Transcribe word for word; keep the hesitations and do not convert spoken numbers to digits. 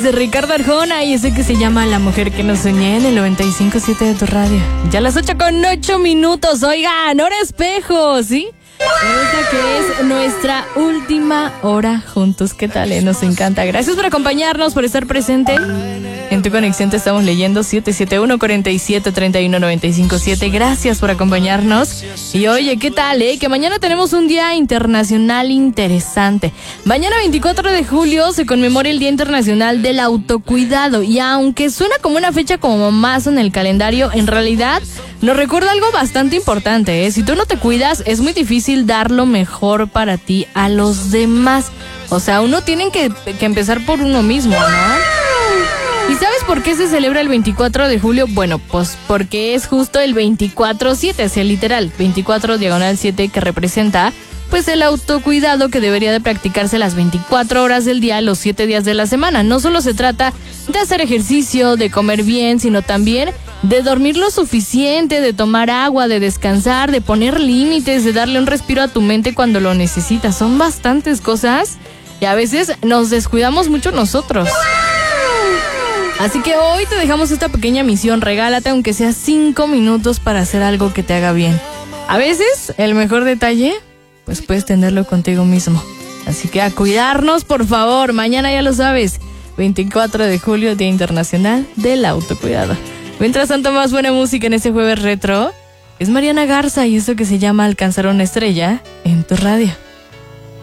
de Ricardo Arjona y ese que se llama La Mujer que nos soñé en el noventa y cinco punto siete de tu radio. Ya las ocho con ocho minutos, oigan, hora espejo, ¿sí? Esta que es nuestra última hora juntos. ¿Qué tal? Eh? Nos encanta. Gracias por acompañarnos, por estar presente. En tu conexión te estamos leyendo siete siete uno, cuatro siete, tres uno nueve cinco siete. Gracias por acompañarnos. Y oye, ¿qué tal, eh? Que mañana tenemos un día internacional interesante. Mañana veinticuatro de julio se conmemora el Día Internacional del Autocuidado. Y aunque suena como una fecha como más en el calendario, en realidad nos recuerda algo bastante importante, ¿eh? Si tú no te cuidas, es muy difícil dar lo mejor para ti a los demás. O sea, uno tiene que, que empezar por uno mismo, ¿no? ¿Y sabes por qué se celebra el veinticuatro de julio? Bueno, pues porque es justo el veinticuatro siete, o sea, literal, veinticuatro diagonal siete, que representa pues el autocuidado que debería de practicarse las veinticuatro horas del día, los siete días de la semana. No solo se trata de hacer ejercicio, de comer bien, sino también de dormir lo suficiente, de tomar agua, de descansar, de poner límites, de darle un respiro a tu mente cuando lo necesitas. Son bastantes cosas y a veces nos descuidamos mucho nosotros. Así que hoy te dejamos esta pequeña misión. Regálate aunque sea cinco minutos para hacer algo que te haga bien. A veces el mejor detalle, pues puedes tenerlo contigo mismo. Así que a cuidarnos, por favor. Mañana ya lo sabes, veinticuatro de julio, Día Internacional del Autocuidado. Mientras tanto, más buena música en este jueves retro. Es Mariana Garza y esto que se llama Alcanzar una estrella en tu radio.